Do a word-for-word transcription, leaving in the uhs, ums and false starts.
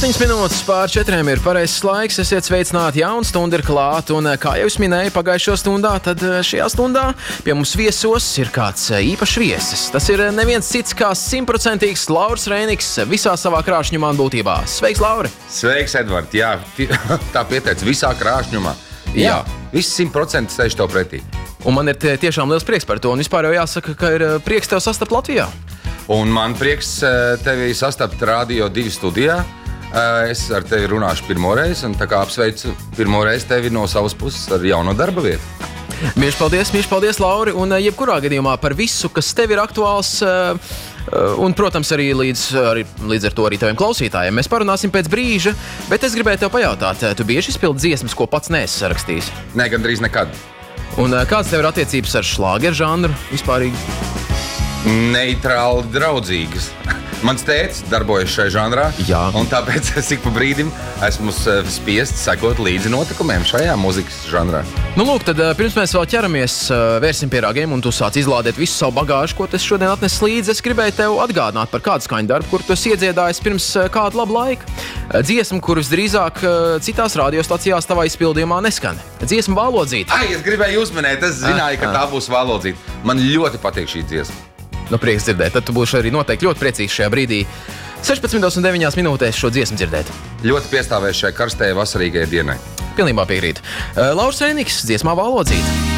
septiņas minūtes pār četriem ir pareizs laiks, esiet sveicināti, jauna stunda ir klāta, un kā jau es minēju pagājušo stundā, tad šajā stundā pie mums viesos ir kāds īpašs viesis. Tas ir neviens cits kā simtprocentīgs Lauris Reiniks visā savā krāšņumā un būtībā. Sveiks, Lauri! Sveiks, Edvard! Jā, tā pieteica visā krāšņumā. Jā, Jā viss simt procenti sēž tev pretī. Un man ir tiešām liels prieks par to, un vispār jau jāsaka, ka ir prieks tev sastapt Latvijā. Un man prieks tevi sastapt Radio divi studijā. Es ar tevi runāšu pirmoreiz, un tā kā apsveicu pirmoreiz tevi no savas puses ar jauno darba vietu. Mīļš paldies, mīļš paldies, Lauri, un jebkurā gadījumā par visu, kas tev ir aktuāls, un, protams, arī līdz, arī, līdz ar to arī taviem klausītājiem. Mēs parunāsim pēc brīža, bet es gribēju tev pajautāt, tu bieži izpildi dziesmas, ko pats neesi sarakstījis? Nē, gandrīz nekad. Un kāds tev ir attiecības ar šlāgeru žanru vispārīgi? Neitrāli draudzīgas. Mans tētis darbojas šai žanrā, Jā. Un tāpēc es ik pa brīdim esmu spiests sekot līdzi notikumiem šajā mūzikas žanrā. Nu, lūk, tad pirms mēs vēl ķeramies, vērsim pie ragiem, un tu sāc izlādēt visu savu bagāžu, ko tu šodien atnesis līdzi. Es gribēju tev atgādināt par kādu skaņdarbu, kur tu esi iedziedājis pirms kādu labu laiku. Dziesmu, kur visdrīzāk citās radiostacijās tavā izpildījumā neskan. Dziesma Vālodzīte. Ai, es gribēju uzminēt, es zināju, ka tā būs Vālodzīte. Man ļoti patīk šī dziesma. Nu, prieks dzirdēt, tad tu būsi arī noteikti ļoti priecīgs šajā brīdī. sešpadsmitos un deviņās minūtēs šo dziesmu dzirdēt. Ļoti piestāvēs šai karstajai vasarīgajai dienai. Pilnībā piekrītu. Lauris Reiniks, dziesmā Vālodzīte.